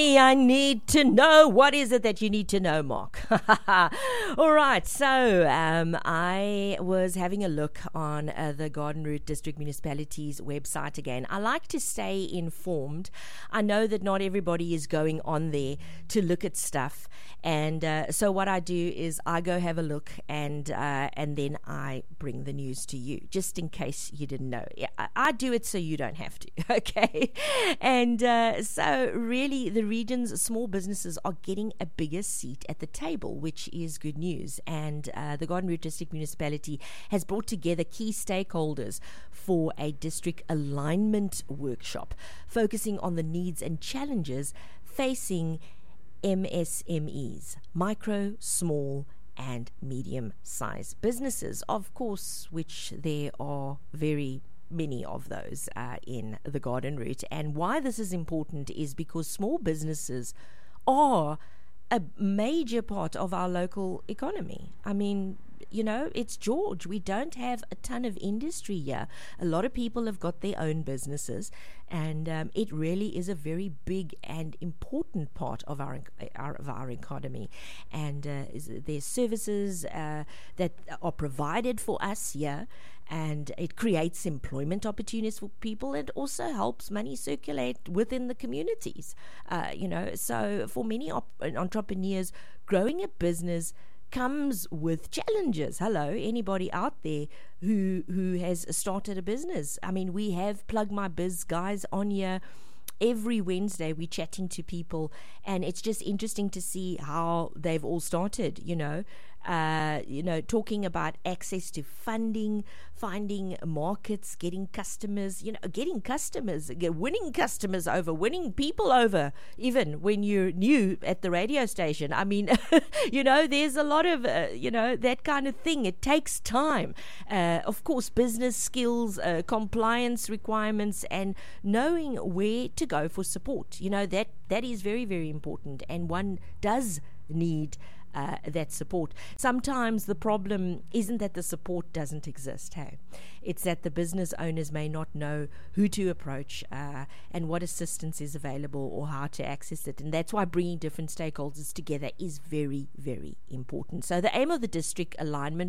I need to know. What is it that you need to know, Mark? All right. So I was having a look on the Garden Route District Municipality's website again. I like to stay informed. I know that not everybody is going on there to look at stuff. And so what I do is I go have a look and then I bring the news to you, just in case you didn't know. Yeah, I do it so you don't have to, okay? And so really the region's small businesses are getting a bigger seat at the table, which is good news. And the Garden Route District Municipality has brought together key stakeholders for a district alignment workshop, focusing on the needs and challenges facing MSMEs, micro, small, and medium-sized businesses, of course, which there are very many of those in the Garden Route. And why this is important is because small businesses are a major part of our local economy. I mean, you know, it's George. We don't have a ton of industry here. A lot of people have got their own businesses, and it really is a very big and important part of our economy. And there's services that are provided for us here, and it creates employment opportunities for people and also helps money circulate within the communities. So for many entrepreneurs, growing a business comes with challenges. Hello, anybody out there who has started a business? I mean, we have Plug My Biz guys on here. Every Wednesday we're chatting to people, and it's just interesting to see how they've all started, talking about access to funding, finding markets, getting customers, winning customers over, winning people over, even when you're new at the radio station. I mean, there's a lot of, that kind of thing. It takes time. Of course, business skills, compliance requirements, and knowing where to go for support. That is very, very important, and one does need that support. Sometimes the problem isn't that the support doesn't exist, hey? It's that the business owners may not know who to approach and what assistance is available or how to access it. And that's why bringing different stakeholders together is very, very important. So the aim of the district alignment